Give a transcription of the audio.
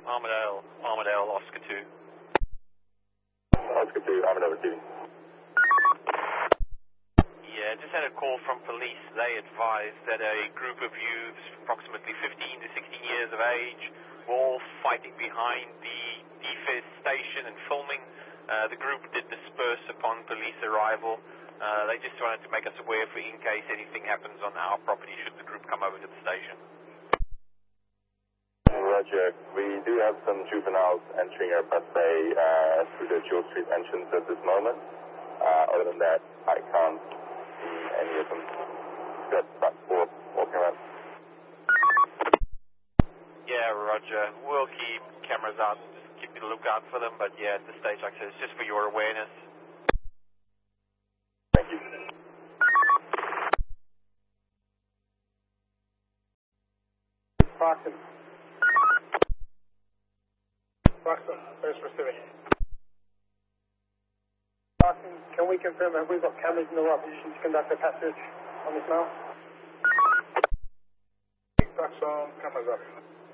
Armadale, Oscar 2. Oscar 2, Armadale 2. Yeah, just had a call from police. They advised that a group of youths, approximately 15 to 16 years of age, were all fighting behind the DFES station and filming. The group did disperse upon police arrival. They just wanted to make us aware for in case anything happens on our property should the group come over to the station. Roger. We do have some juveniles entering our busway through the Jewel Street entrance at this moment. Other than that, I can't see any of them. Just back forth, walking around. Yeah, Roger. We'll keep cameras out and just keep a lookout for them. But yeah, at this stage, like I said, it's just for your awareness. Thank you. Parkson. Parkson, first receiving. Parkson, can we confirm that we've got cameras in the right position to conduct a passage on this now? Parkson, cameras up.